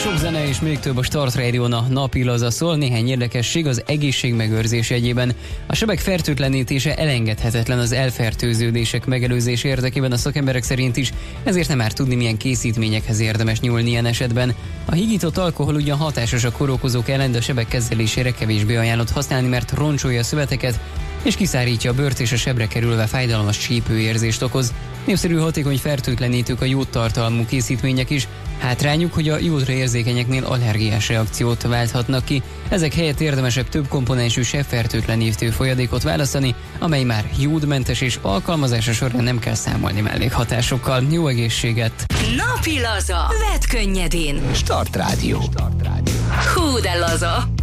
Sok zene és még több a Start Radio-n, a napi laza szól. Néhány érdekesség az egészségmegőrzés jegyében. A sebek fertőtlenítése elengedhetetlen az elfertőződések megelőzés érdekében a szakemberek szerint is, ezért nem árt tudni, milyen készítményekhez érdemes nyúlni ilyen esetben. A higított alkohol ugyan hatásos a kórokozók ellen, de a sebek kezelésére kevésbé ajánlott használni, mert roncsolja a szöveteket, és kiszárítja a bőrt, és a sebre kerülve fájdalmas csípőérzést okoz. Népszerű, hatékony fertőtlenítők a jódtartalmú készítmények is. Hátrányuk, hogy a jódra érzékenyeknél allergiás reakciót válthatnak ki. Ezek helyett érdemesebb több komponensű sebfertőtlenítő folyadékot választani, amely már jódmentes, és alkalmazása során nem kell számolni mellékhatásokkal. Jó egészséget! Napi laza. Vedd könnyedén. Start Radio. Hú de laza.